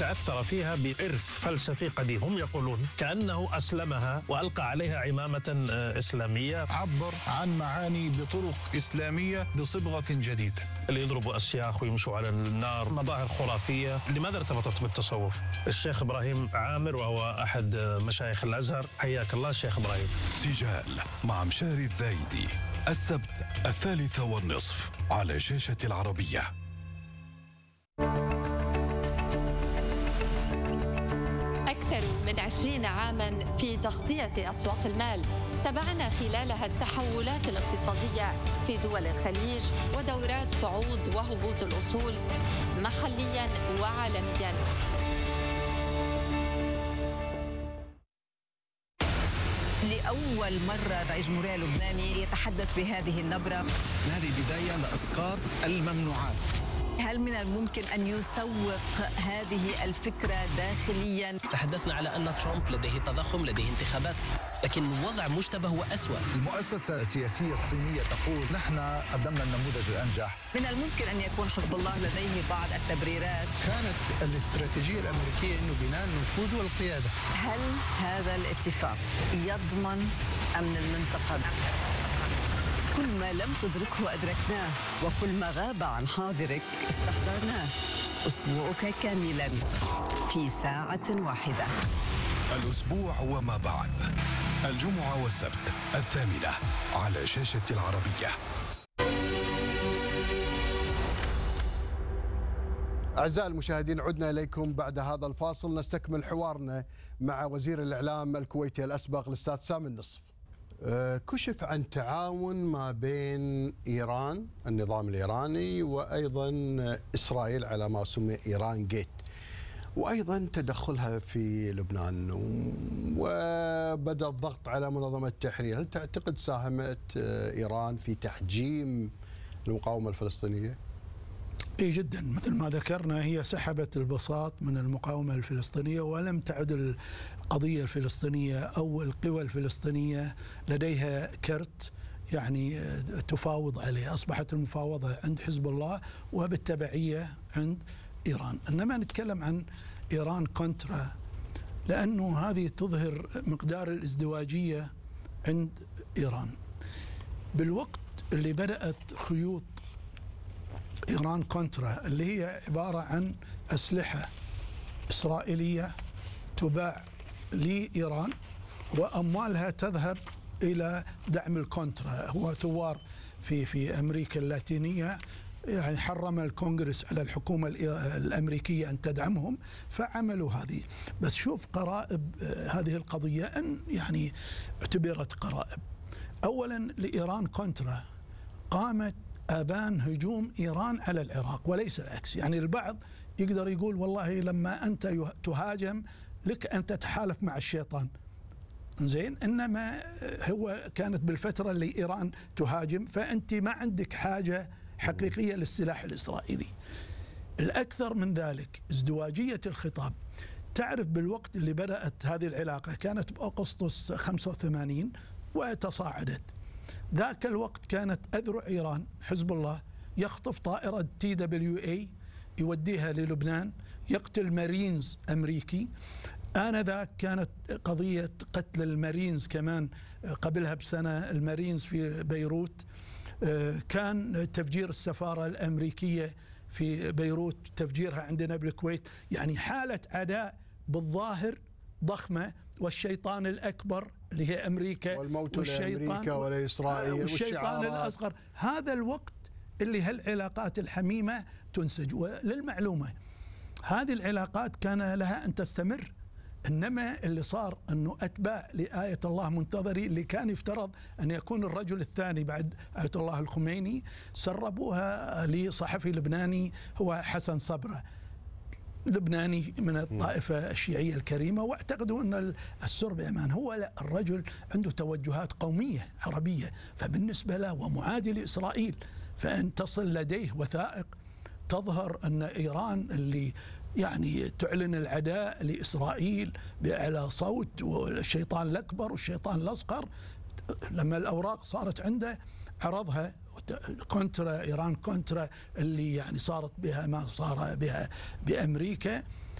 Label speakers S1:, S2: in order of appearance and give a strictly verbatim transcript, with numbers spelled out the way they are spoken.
S1: تأثر فيها بإرث فلسفي قديم. هم يقولون كأنه أسلمها وألقى عليها عمامة إسلامية.
S2: عبر عن معاني بطرق إسلامية بصبغة جديدة.
S1: اللي يضربوا أسياخ ويمشوا على النار، مظاهر خرافية. لماذا ارتبطت بالتصوف؟ الشيخ إبراهيم عامر وهو أحد مشايخ الأزهر، حياك الله شيخ إبراهيم.
S3: سجال مع مشاري الذايدي، السبت الثالثة والنصف على شاشة العربية.
S4: أكثر من عشرين عاماً في تغطية أسواق المال، تابعنا خلالها التحولات الاقتصادية في دول الخليج ودورات صعود وهبوط الأصول محلياً وعالمياً.
S5: لأول مرة الرئيس الجمهورية اللبناني يتحدث بهذه النبرة.
S6: هذه بداية لإسقاط الممنوعات.
S5: هل من الممكن أن يسوق هذه الفكرة داخليا؟
S7: تحدثنا على أن ترامب لديه تضخم، لديه انتخابات، لكن الوضع مشتبه وأسوأ.
S8: المؤسسة السياسية الصينية تقول نحن قدمنا النموذج الأنجح.
S5: من الممكن أن يكون حزب الله لديه بعض التبريرات.
S9: كانت الاستراتيجية الأمريكية أنه بناء النفوذ والقيادة.
S5: هل هذا الاتفاق يضمن أمن المنطقة؟ كل ما لم تدركه أدركناه، وكل ما غاب عن حاضرك استحضرناه. أسبوعك كاملا في ساعة واحدة.
S3: الأسبوع وما بعد، الجمعة والسبت الثامنة على شاشة العربية.
S10: أعزائي المشاهدين، عدنا إليكم بعد هذا الفاصل نستكمل حوارنا مع وزير الإعلام الكويتي الأسبق الأستاذ سامي النصف. كشف عن تعاون ما بين إيران، النظام الإيراني، وأيضا إسرائيل على ما سمي إيران جيت، وأيضا تدخلها في لبنان، وبدأ الضغط على منظمة التحرير. هل تعتقد ساهمت إيران في تحجيم المقاومة الفلسطينية؟
S11: اي جدا، مثل ما ذكرنا هي سحبت البساط من المقاومة الفلسطينية، ولم تعد القضية الفلسطينية أو القوى الفلسطينية لديها كرت يعني تفاوض عليه. أصبحت المفاوضة عند حزب الله وبالتبعية عند إيران. إنما نتكلم عن إيران كونترا لأنه هذه تظهر مقدار الازدواجية عند إيران. بالوقت اللي بدأت خيوط إيران كونترا اللي هي عبارة عن أسلحة إسرائيلية تباع لإيران وأموالها تذهب إلى دعم الكونترا. هو ثوار في في أمريكا اللاتينية يعني حرم الكونغرس على الحكومة الأمريكية أن تدعمهم، فعملوا هذه. بس شوف قرائب هذه القضية أن يعني اعتبرت قرائب. أولا لإيران كونترا قامت أبان هجوم إيران على العراق وليس العكس. يعني البعض يقدر يقول والله لما أنت تهاجم لك أن تتحالف مع الشيطان، زين، إنما هو كانت بالفترة اللي إيران تهاجم فأنت ما عندك حاجة حقيقية للسلاح الإسرائيلي. الأكثر من ذلك ازدواجية الخطاب. تعرف بالوقت اللي بدأت هذه العلاقة كانت بأغسطس خمسة وثمانين وتصاعدت. ذاك الوقت كانت أذرع إيران حزب الله يخطف طائرة تي دبليو اي يوديها للبنان، يقتل مارينز أمريكي. آنذاك كانت قضية قتل المارينز كمان قبلها بسنة، المارينز في بيروت. كان تفجير السفارة الأمريكية في بيروت، تفجيرها عندنا بالكويت. يعني حالة عداء بالظاهر ضخمة، والشيطان الأكبر اللي هي أمريكا،
S10: والموت لأمريكا ولإسرائيل
S11: والشيطان الأصغر. هذا الوقت اللي هالعلاقات الحميمة تنسج. وللمعلومة هذه العلاقات كان لها أن تستمر، إنما اللي صار أنه أتباع لآية الله منتظري اللي كان يفترض أن يكون الرجل الثاني بعد آية الله الخميني سربوها لصحفي لبناني هو حسن صبرة، لبناني من الطائفة الشيعية الكريمة، واعتقدوا أن السر بأمان. هو لا، الرجل عنده توجهات قومية عربية، فبالنسبة له ومعادي لإسرائيل، فأن تصل لديه وثائق تظهر أن إيران اللي يعني تعلن العداء لإسرائيل بأعلى صوت، والشيطان الأكبر والشيطان الأصغر، لما الأوراق صارت عنده عرضها كونترا، إيران كونترا اللي يعني صارت بها ما صار بها بأمريكا.